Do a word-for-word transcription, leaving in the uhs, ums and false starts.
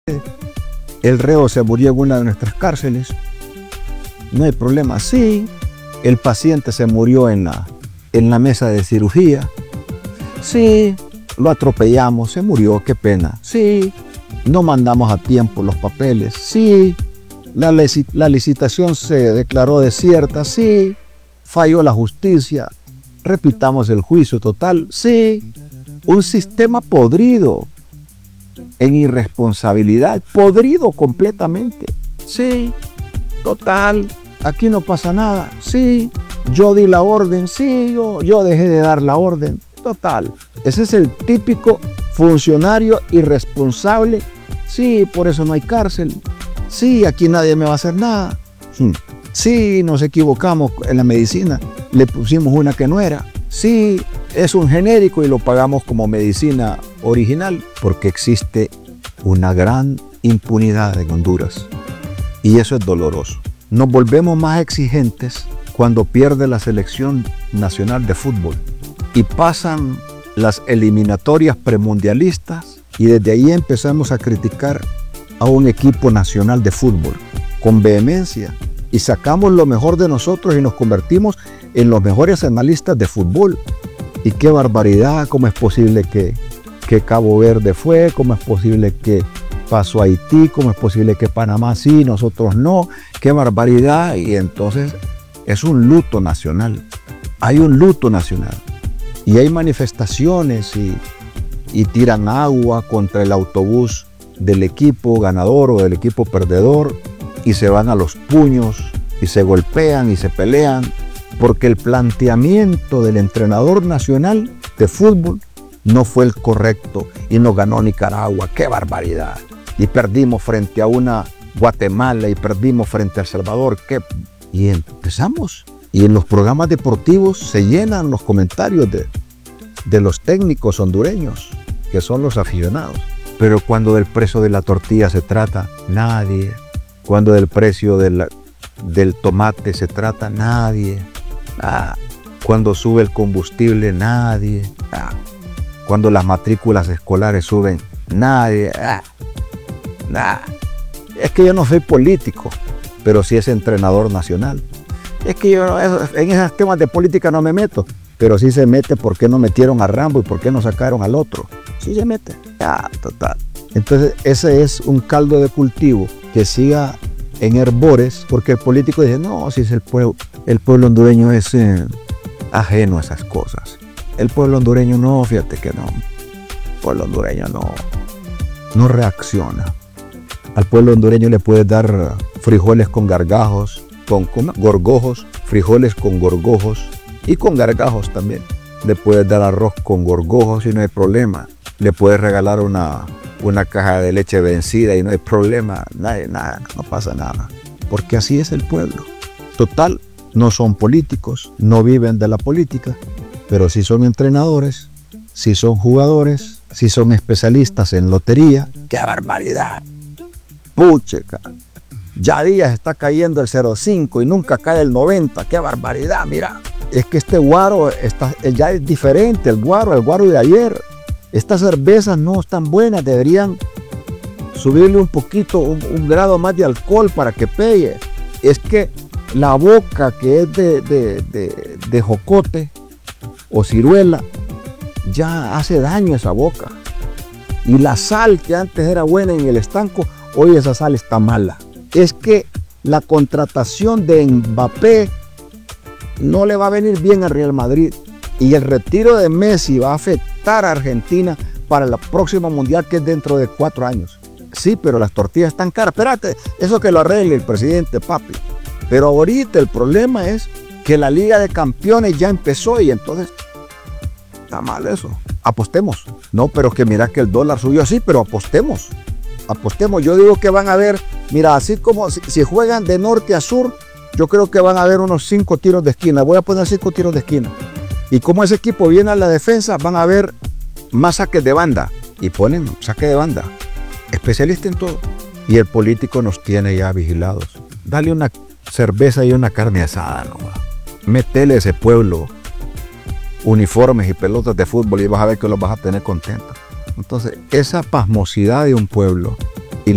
El reo se murió en una de nuestras cárceles. No hay problema. Sí, el paciente se murió en la, en la mesa de cirugía. Sí, lo atropellamos, se murió, qué pena. Sí, no mandamos a tiempo los papeles. Sí, la, la licitación se declaró desierta. Sí, falló la justicia. Repitamos el juicio total. Sí, un sistema podrido en irresponsabilidad, podrido completamente. Sí, total, aquí no pasa nada. Sí, yo di la orden. Sí, yo, yo dejé de dar la orden. Total, ese es el típico funcionario irresponsable. Sí, por eso no hay cárcel. Sí, aquí nadie me va a hacer nada. Sí, nos equivocamos en la medicina, le pusimos una que no era. Sí, es un genérico y lo pagamos como medicina original, porque existe una gran impunidad en Honduras y eso es doloroso. Nos volvemos más exigentes cuando pierde la selección nacional de fútbol y pasan las eliminatorias premundialistas y desde ahí empezamos a criticar a un equipo nacional de fútbol con vehemencia y sacamos lo mejor de nosotros y nos convertimos en los mejores analistas de fútbol. Y qué barbaridad, cómo es posible que, que Cabo Verde fue, cómo es posible que pasó a Haití, cómo es posible que Panamá sí, nosotros no, qué barbaridad. Y entonces es un luto nacional, hay un luto nacional y hay manifestaciones y, y tiran agua contra el autobús del equipo ganador o del equipo perdedor y se van a los puños y se golpean y se pelean porque el planteamiento del entrenador nacional de fútbol no fue el correcto y nos ganó Nicaragua. ¡Qué barbaridad! Y perdimos frente a una Guatemala y perdimos frente a El Salvador. ¿Qué? Y empezamos. Y en los programas deportivos se llenan los comentarios de, de los técnicos hondureños, que son los aficionados. Pero cuando del precio de la tortilla se trata, nadie. Cuando del precio de la, del tomate se trata, nadie. Ah, cuando sube el combustible, nadie. Ah, cuando las matrículas escolares suben, nadie. Ah, nah. Es que yo no soy político, pero sí es entrenador nacional. Es que yo en esos temas de política no me meto, pero sí se mete por qué no metieron a Rambo y por qué no sacaron al otro. Sí se mete. Ah, total. Entonces ese es un caldo de cultivo que siga en hervores, porque el político dice, no, si es el pueblo, el pueblo hondureño es eh, ajeno a esas cosas. El pueblo hondureño no, fíjate que no. El pueblo hondureño no, no reacciona. Al pueblo hondureño le puedes dar frijoles con gargajos, con, con gorgojos, frijoles con gorgojos y con gargajos también. Le puedes dar arroz con gorgojos y no hay problema. Le puedes regalar una, una caja de leche vencida y no hay problema. Nada, nada, no pasa nada. Porque así es el pueblo. Total, no son políticos, no viven de la política, pero sí son entrenadores, sí son jugadores, sí son especialistas en lotería. ¡Qué barbaridad! Pucheca, ya Díaz está cayendo el cero punto cinco y nunca cae el noventa. ¡Qué barbaridad! Mira, es que este guaro está, ya es diferente, el guaro, el guaro de ayer. Estas cervezas no están buenas, deberían subirle un poquito, un, un grado más de alcohol para que pegue. Es que la boca que es de, de, de, de jocote o ciruela, ya hace daño esa boca. Y la sal que antes era buena en el estanco, hoy esa sal está mala. Es que la contratación de Mbappé no le va a venir bien al Real Madrid. Y el retiro de Messi va a afectar a Argentina para el próximo mundial, que es dentro de cuatro años. Sí, pero las tortillas están caras. Espérate, eso que lo arregle el presidente, papi. Pero ahorita el problema es que la Liga de Campeones ya empezó y entonces está mal eso. Apostemos. No, pero que mira que el dólar subió así, pero apostemos. Apostemos. Yo digo que van a haber, mira, así como si, si juegan de norte a sur, yo creo que van a haber unos cinco tiros de esquina. Voy a poner cinco tiros de esquina. Y como ese equipo viene a la defensa, van a haber más saques de banda. Y ponen saque de banda. Especialista en todo. Y el político nos tiene ya vigilados. Dale una cerveza y una carne asada, ¿no? Métele a ese pueblo uniformes y pelotas de fútbol y vas a ver que los vas a tener contentos. Entonces, esa pasmosidad de un pueblo